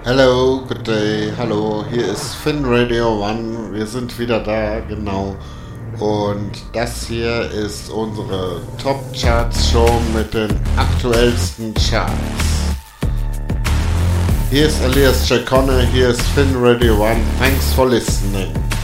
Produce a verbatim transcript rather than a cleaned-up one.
Hello, good day, hallo, hier ist Finn Radio One, wir sind wieder da, genau. Und das hier ist unsere Top Charts Show mit den aktuellsten Charts. Hier ist Elias Jacone, hier ist Finn Radio One, thanks for listening.